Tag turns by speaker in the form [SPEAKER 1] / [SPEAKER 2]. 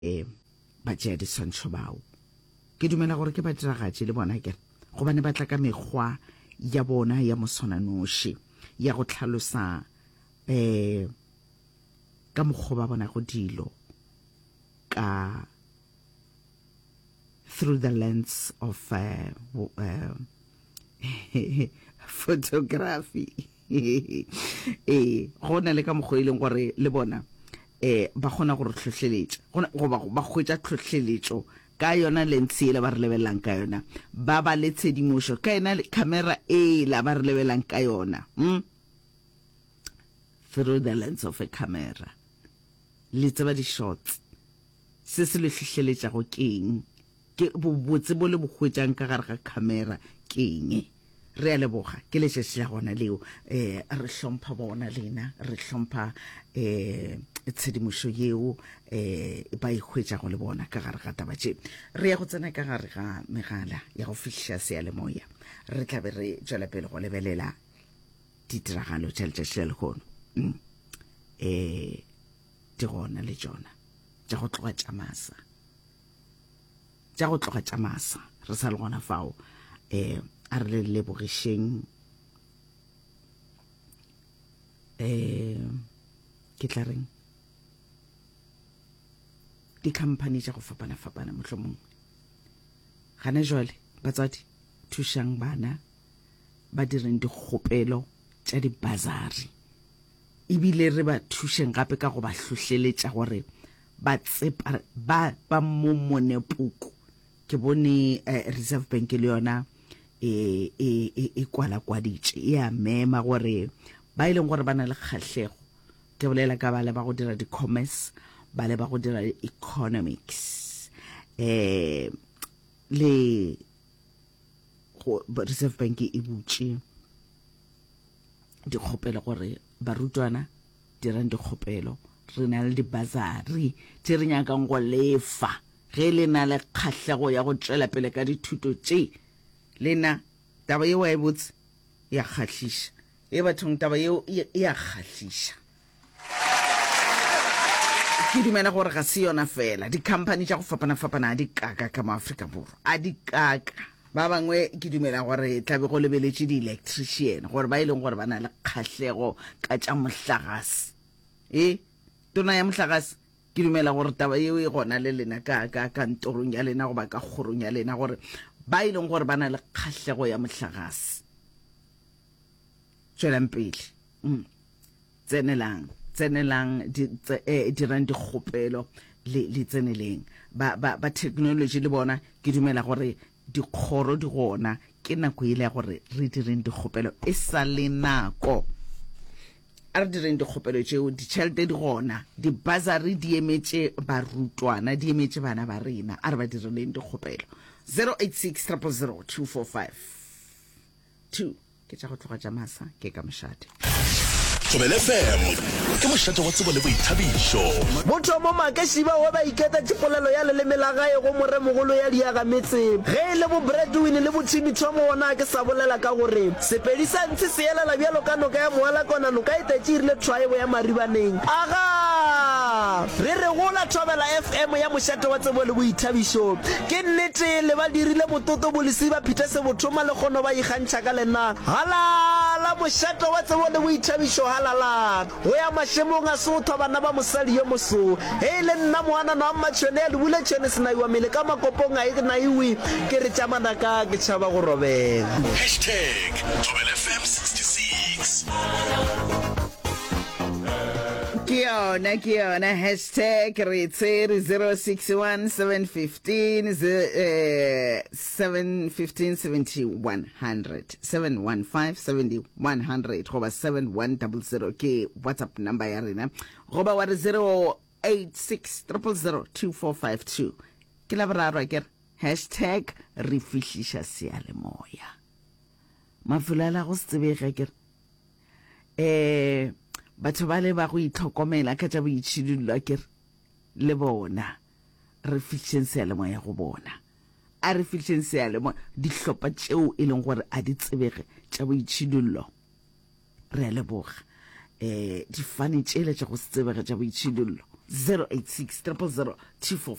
[SPEAKER 1] ba tšea diswantšho bao. Ke dumela gore ke ba diragatše le bona ke gobane ba tla ka mekgwa ya bona ya moswananoši ya go tlhalosa ka mokgwa ba bona go dilo ka through the lens of photography. Go na le ka mokgwa e leng gore le bona ba gona gore tlhotlheletša ba khwetša tlhotlheletšo ka yona lens e le ba re lebelang ka yona ba ba le tshedimošo ka ena camera e la ba re lebelang ka yona through the lens of a camera. Le tseba di shots se se le tlhotlheletša go keng ke botse bo le bogwetšang ka gare ga camera keng. Re a leboga ke letšatši la gona leo re hlompha bona lena re hlompha tshedimošo yeo ba ikhwetša go le bona ka gare ga taba tše. Re ya go tsena ka gare ga megala ya go fihla seyalemoya re tla be re tšwela pele go lebelela ditiragalo tša letšatši la lehono di gona le tšona tša go tloga tša masa re sa le gona fao a re le lebogišeng ke tla reng di-company tša go fapana mohlomong gana jwale batswadi thušang bana ba direng dikgopelo tša dibazari ebile re ba thušeng gape ka go ba hlohleletša gore ba tsepa ba momone puku. Ke bone Reserve Bank le yona e kwala-kwaditše e a mema gore ba ileng gore ba na le kgahlego ke bolela ka bale ba go dira di-commerce bale ba go dira economics le Reserve Bank e butše dikgopelo gore barutwana dirang dikgopelo re na le dibazari tše re nyakang go lefa ge le na le kgahlego ya go tšwela pele ka dithuto tše. Lena taba yeo e botse ya kgahliša e bathong taba yeo ya kgahliša. Ke dumela gore ga se yona fela di-company tša go fapana di kaka ka mo Afrika Borwa a di kaka ba bangwe ke dumela gore tlabe go lebeletše di-electrician gore ba ileng gore ba na le kgahlego ka tša mohlagase tona ya mohlagase. Ke dumela gore taba yeo e gona le lena ka kantorong ya lena goba ka kgorong ya lena gore ba ileng gore ba na le kgahlego ya mohlagase. Tšwelang pele tsenelang dirang dikgopelo le tseneleng ba technology le bona ke dumela gore dikgoro di gona ke nako ile ya gore re direng dikgopelo e sa le nako a re direng dikgopelo tšeo ditšhelete di gona dibazari di emetše barutwana di emetše bana ba rena a re ba dirileng dikgopelo 086 000 245 2 ke tša go tloga tša masa ke ka mošate
[SPEAKER 2] Thobela FM ke mošate wa tsebo le boithabišo
[SPEAKER 3] motho mo makashiba wa ba iketa tšepolelo ya leleme la gae go moremogolo ya diaga metse ge le bo breadwin le bo Timmy Thomo ona ke sa bolela ka gore sepedi sa ntse se elela bjalo ka noka ya moala kona noka e tetširile tribe ya maribaneng aga re re gola Thobela FM ya mošate wa tsebo le boithabišo ke nnete le ba dirile mototo bolesi ba phita se bothoma le kgono ba ikgantšha ka lena halala mošate wa tsebo le boithabišo halala go ya mašemong a sotho bana ba mosadi yo moso e le nna moana na matšhone le bule tšhone senaiwa mele ka makopong a e naiwe ke re tšamanaka ke tšhaba go robela
[SPEAKER 2] #ThobelaFM 66
[SPEAKER 1] ke yona hashtag re tsere 061 715 7100 715 7100 goba 7100 ke WhatsApp number ya rena goba wa 086 000 2452 ke la boraro ke hashtag re fihliša seyalemoya mafulala go se tsebega ke batho ba le ba go itlhokomela ka tša boitšhidullo ke le bona re fihleng seyalemoya go bona a re fihleng seyalemoya dihlopha tšeo e leng gore a di tsebege tša boitšhidullo re a leboga difane tšele tša go se tsebege tša boitšhidullo 086 000 244.